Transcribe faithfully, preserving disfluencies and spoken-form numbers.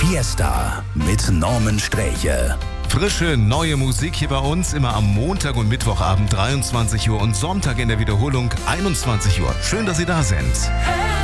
Fiesta mit Norman Sträche. Frische, neue Musik hier bei uns, immer am Montag und Mittwochabend dreiundzwanzig Uhr und Sonntag in der Wiederholung einundzwanzig Uhr. Schön, dass Sie da sind.